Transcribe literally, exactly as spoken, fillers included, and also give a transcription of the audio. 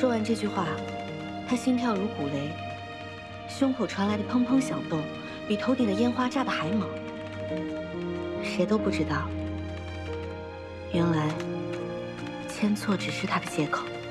说完这句话，他心跳如鼓雷，胸口传来的砰砰响动，比头顶的烟花炸得还猛。谁都不知道，原来千错只是他的借口。